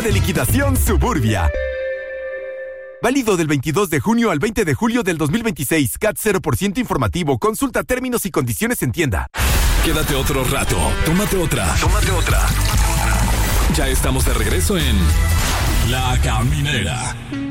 de liquidación Suburbia. Válido del 22 de junio al 20 de julio del 2026. CAT 0% informativo. Consulta términos y condiciones en tienda. Quédate otro rato. Tómate otra. Ya estamos de regreso en La Caminera.